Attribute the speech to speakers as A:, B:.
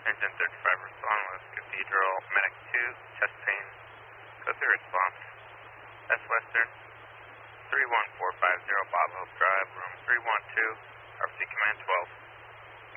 A: Engine 35 respond with Cathedral, Medic 2, chest pain. Go through response. S Western, 31450 Bob Hope Drive, room 312, RFC Command 12.